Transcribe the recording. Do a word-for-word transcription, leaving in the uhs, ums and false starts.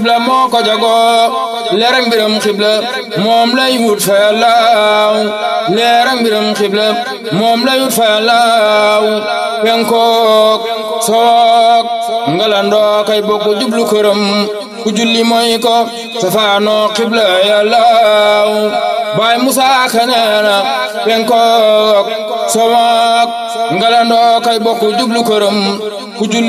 xibla moo ko jago leeram mbiram xibla moom lay wut fa Yàllaaw leeram mbiram xibla moom lay wut fa Yàllaaw penkook sook ngalandoo kay bokk jublu këram ku julli mooy ko safaanoo xibla Yàllaaw Baay Musaa Ka neena penkook sook ngalandoo kay bokk jublu këram ku julli